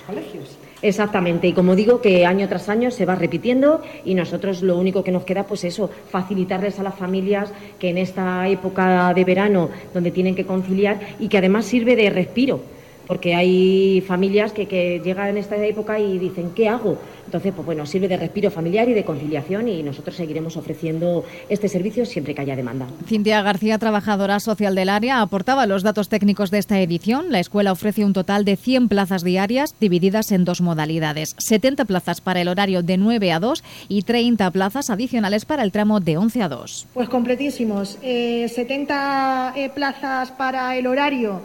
colegios. Exactamente, y como digo, que año tras año se va repitiendo y nosotros lo único que nos queda, pues eso, facilitarles a las familias que en esta época de verano, donde tienen que conciliar y que además sirve de respiro, porque hay familias que llegan en esta época y dicen, ¿qué hago? Entonces, pues bueno, sirve de respiro familiar y de conciliación y nosotros seguiremos ofreciendo este servicio siempre que haya demanda. Cintia García, trabajadora social del área, aportaba los datos técnicos de esta edición. La escuela ofrece un total de 100 plazas diarias divididas en dos modalidades. 70 plazas para el horario de 9 a 2 y 30 plazas adicionales para el tramo de 11 a 2. Pues completísimos. 70 plazas para el horario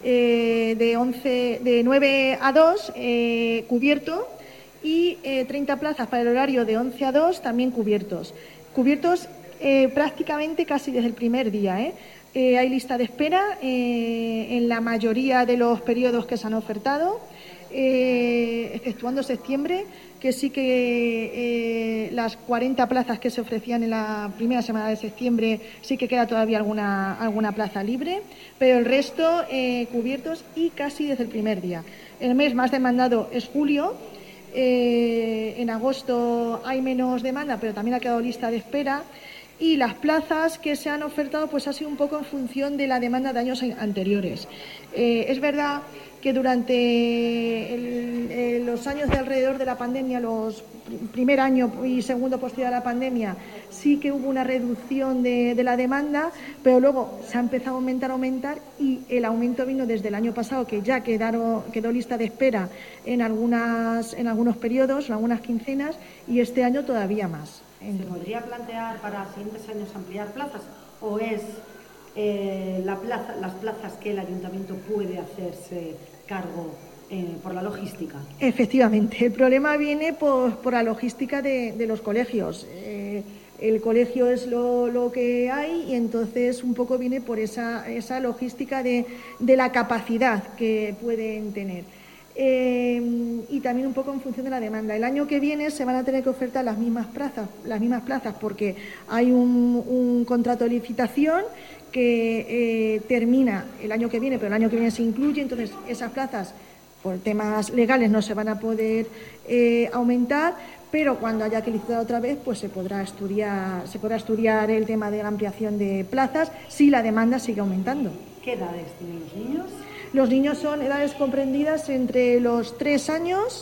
de 9 a 2 cubierto y 30 plazas para el horario de 11 a 2 también cubiertos. Cubiertos prácticamente casi desde el primer día. Hay lista de espera en la mayoría de los periodos que se han ofertado, exceptuando septiembre, que sí que las 40 plazas que se ofrecían en la primera semana de septiembre sí que queda todavía alguna plaza libre, pero el resto cubiertos y casi desde el primer día. El mes más demandado es julio. En agosto hay menos demanda, pero también ha quedado lista de espera. Y las plazas que se han ofertado pues ha sido un poco en función de la demanda de años anteriores. Es verdad que durante los años de alrededor de la pandemia, los primer año y segundo posterior a la pandemia, sí que hubo una reducción de la demanda, pero luego se ha empezado a aumentar y el aumento vino desde el año pasado, que ya quedó lista de espera en algunos periodos, en algunas quincenas, y este año todavía más. ¿Se podría plantear para siguientes años ampliar plazas o es las plazas que el ayuntamiento puede hacerse cargo por la logística? Efectivamente, el problema viene por la logística de los colegios. El colegio es lo que hay y entonces un poco viene por esa logística de la capacidad que pueden tener. Y también un poco en función de la demanda. El año que viene se van a tener que ofertar las mismas plazas porque hay un contrato de licitación que termina el año que viene, pero el año que viene se incluye, entonces esas plazas por temas legales no se van a poder aumentar, pero cuando haya que licitar otra vez pues se podrá estudiar el tema de la ampliación de plazas si la demanda sigue aumentando. ¿Qué edades tienen los niños? Los niños son edades comprendidas entre los 3 años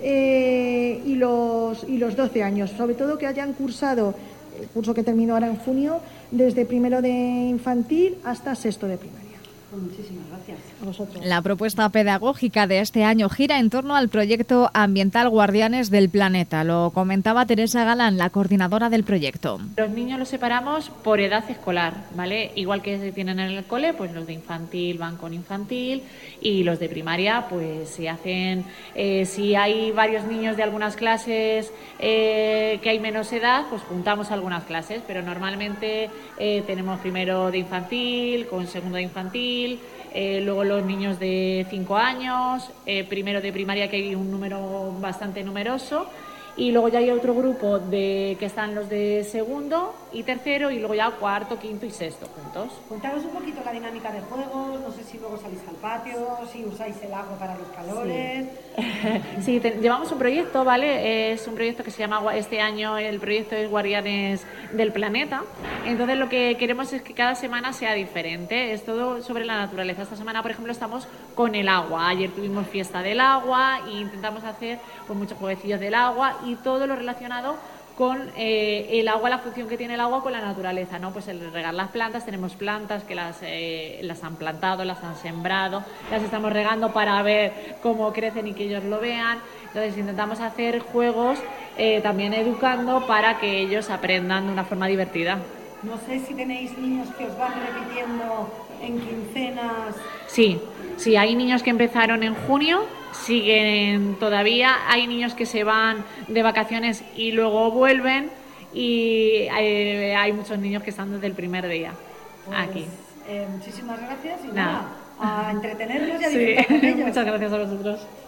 y los 12 años, sobre todo que hayan cursado el curso que terminó ahora en junio, desde primero de infantil hasta sexto de primaria. Muchísimas gracias. A vosotros. La propuesta pedagógica de este año gira en torno al proyecto ambiental Guardianes del Planeta. Lo comentaba Teresa Galán, la coordinadora del proyecto. Los niños los separamos por edad escolar, ¿vale? Igual que se tienen en el cole, pues los de infantil van con infantil y los de primaria, pues se hacen, si hay varios niños de algunas clases que hay menos edad, pues juntamos algunas clases, pero normalmente tenemos primero de infantil, con segundo de infantil, luego los niños de 5 años, primero de primaria, que hay un número bastante numeroso, y luego ya hay otro grupo que están los de segundo y tercero, y luego ya cuarto, quinto y sexto juntos. Contaros un poquito la dinámica de juegos, no sé si luego salís al patio, si usáis el agua para los calores. Sí, llevamos un proyecto, ¿vale? Es un proyecto que se llama, este año el proyecto es Guardianes del Planeta. Entonces lo que queremos es que cada semana sea diferente, es todo sobre la naturaleza. Esta semana, por ejemplo, estamos con el agua. Ayer tuvimos fiesta del agua e intentamos hacer pues muchos jueguecillos del agua y todo lo relacionado con el agua, la función que tiene el agua con la naturaleza, ¿no? Pues el regar las plantas, tenemos plantas que las han plantado, las han sembrado, las estamos regando para ver cómo crecen y que ellos lo vean. Entonces intentamos hacer juegos también educando para que ellos aprendan de una forma divertida. No sé si tenéis niños que os van repitiendo en quincenas. Sí, hay niños que empezaron en junio, siguen todavía, hay niños que se van de vacaciones y luego vuelven y hay muchos niños que están desde el primer día aquí. Muchísimas gracias y nada, a entretenerlos y a disfrutar con ellos. Muchas gracias a vosotros.